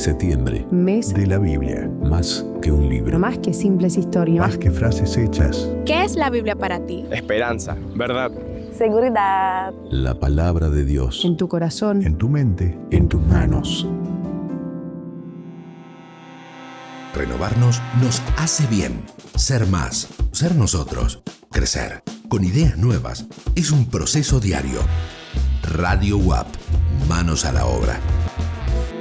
Septiembre. Mes de la Biblia. Más que un libro. Más que simples historias. Más que frases hechas. ¿Qué es la Biblia para ti? Esperanza, verdad, seguridad. La palabra de Dios. En tu corazón. En tu mente. En tus manos. Renovarnos nos hace bien. Ser más, ser nosotros, crecer, con ideas nuevas, es un proceso diario. Radio UAP, manos a la obra.